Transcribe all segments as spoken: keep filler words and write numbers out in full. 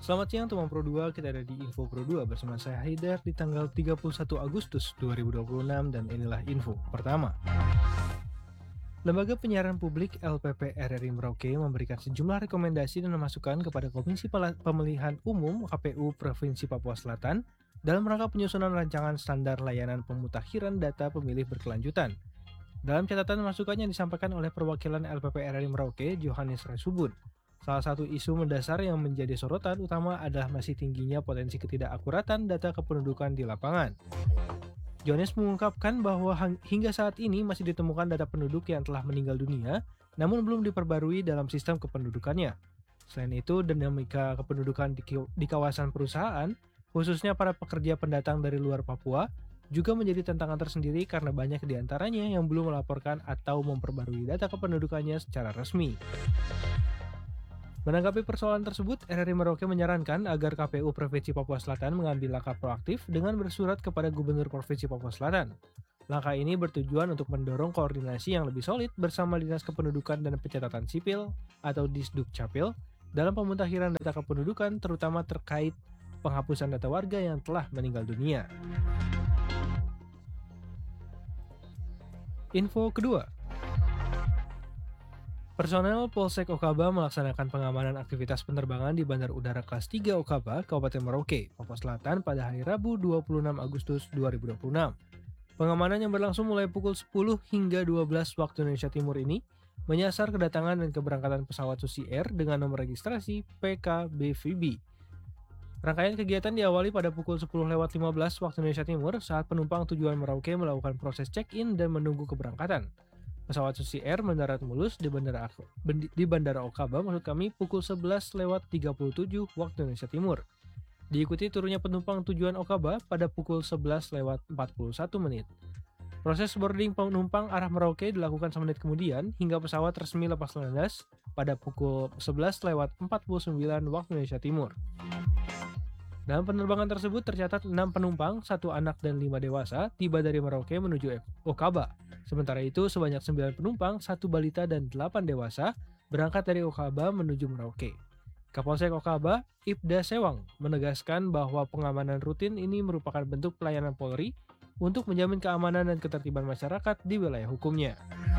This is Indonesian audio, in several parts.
Selamat siang teman Pro dua, kita ada di Info Pro dua bersama saya Haidar di tanggal tiga puluh satu Agustus dua ribu dua puluh enam dan inilah info pertama. Lembaga Penyiaran Publik L P P R R I Merauke memberikan sejumlah rekomendasi dan masukan kepada Komisi Pela- Pemilihan Umum K P U Provinsi Papua Selatan dalam rangka penyusunan rancangan standar layanan pemutakhiran data pemilih berkelanjutan. Dalam catatan masukan yang disampaikan oleh perwakilan L P P R R I Merauke, Johannes Resubun, salah satu isu mendasar yang menjadi sorotan utama adalah masih tingginya potensi ketidakakuratan data kependudukan di lapangan. Johannes mengungkapkan bahwa hingga saat ini masih ditemukan data penduduk yang telah meninggal dunia, namun belum diperbarui dalam sistem kependudukannya. Selain itu, dinamika kependudukan di, di kawasan perusahaan, khususnya para pekerja pendatang dari luar Papua, juga menjadi tantangan tersendiri karena banyak di antaranya yang belum melaporkan atau memperbarui data kependudukannya secara resmi. Menanggapi persoalan tersebut, R R I Merauke menyarankan agar K P U Provinsi Papua Selatan mengambil langkah proaktif dengan bersurat kepada Gubernur Provinsi Papua Selatan. Langkah ini bertujuan untuk mendorong koordinasi yang lebih solid bersama Dinas Kependudukan dan Pencatatan Sipil atau Disduk Capil dalam pemutakhiran data kependudukan, terutama terkait penghapusan data warga yang telah meninggal dunia. Info kedua. Personel Polsek Okaba melaksanakan pengamanan aktivitas penerbangan di Bandar Udara Kelas tiga Okaba, Kabupaten Merauke, Papua Selatan pada hari Rabu dua puluh enam Agustus dua ribu dua puluh enam. Pengamanan yang berlangsung mulai pukul sepuluh hingga dua belas waktu Indonesia Timur ini menyasar kedatangan dan keberangkatan pesawat Susi Air dengan nomor registrasi P K B V B. Rangkaian kegiatan diawali pada pukul sepuluh lewat lima belas waktu Indonesia Timur saat penumpang tujuan Merauke melakukan proses check-in dan menunggu keberangkatan. Pesawat Susi Air mendarat mulus di Bandara di Bandara Okaba, maksud kami pukul sebelas lewat tiga puluh tujuh waktu Indonesia Timur. Diikuti turunnya penumpang tujuan Okaba pada pukul sebelas lewat empat puluh satu menit. Proses boarding penumpang arah Merauke dilakukan semenit kemudian hingga pesawat resmi lepas landas pada pukul sebelas lewat empat puluh sembilan waktu Indonesia Timur. Dalam penerbangan tersebut tercatat enam penumpang, satu anak dan lima dewasa tiba dari Merauke menuju Okaba. Sementara itu sebanyak sembilan penumpang, satu balita dan delapan dewasa berangkat dari Okaba menuju Merauke. Kapolsek Okaba, Ibda Sewang, menegaskan bahwa pengamanan rutin ini merupakan bentuk pelayanan Polri untuk menjamin keamanan dan ketertiban masyarakat di wilayah hukumnya.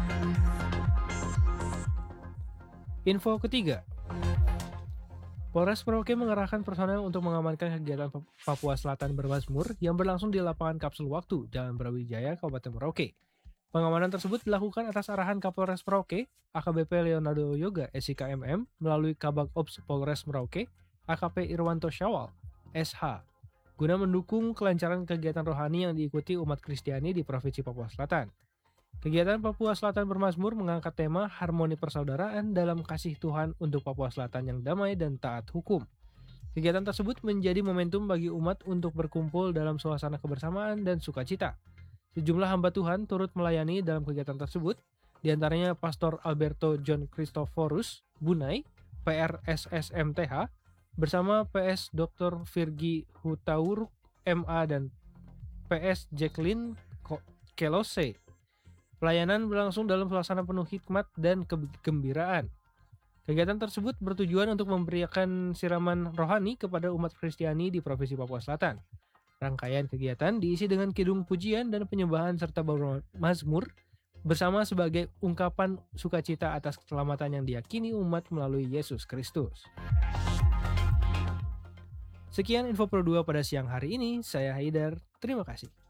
Info ketiga. Polres Merauke mengerahkan personel untuk mengamankan kegiatan Papua Selatan Bermazmur yang berlangsung di lapangan Kapsul Waktu, Jalan Brawijaya, Kabupaten Merauke. Pengamanan tersebut dilakukan atas arahan Kapolres Merauke, A K B P Leonardo Yoga, S I K M M, melalui Kabag Ops Polres Merauke, A K P Irwanto Syawal, S H, guna mendukung kelancaran kegiatan rohani yang diikuti umat Kristiani di Provinsi Papua Selatan. Kegiatan Papua Selatan Bermazmur mengangkat tema harmoni persaudaraan dalam kasih Tuhan untuk Papua Selatan yang damai dan taat hukum. Kegiatan tersebut menjadi momentum bagi umat untuk berkumpul dalam suasana kebersamaan dan sukacita. Sejumlah hamba Tuhan turut melayani dalam kegiatan tersebut, diantaranya Pastor Alberto John Christophorus Bunai, P R S S M T H, bersama P S Doktor Virgi Hutauruk M A dan P S Jacqueline Kelose. Pelayanan berlangsung dalam suasana penuh hikmat dan kegembiraan. Kegiatan tersebut bertujuan untuk memberikan siraman rohani kepada umat Kristiani di Provinsi Papua Selatan. Rangkaian kegiatan diisi dengan kidung pujian dan penyembahan serta mazmur bersama sebagai ungkapan sukacita atas keselamatan yang diyakini umat melalui Yesus Kristus. Sekian Info Pro dua pada siang hari ini, saya Haidar, terima kasih.